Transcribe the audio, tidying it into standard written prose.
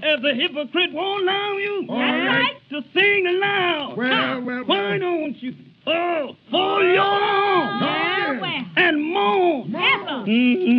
As a hypocrite won't allow you right. to sing aloud. Well. Why don't you hold your arms Well, well. and moan? Yes, sir. Mhm.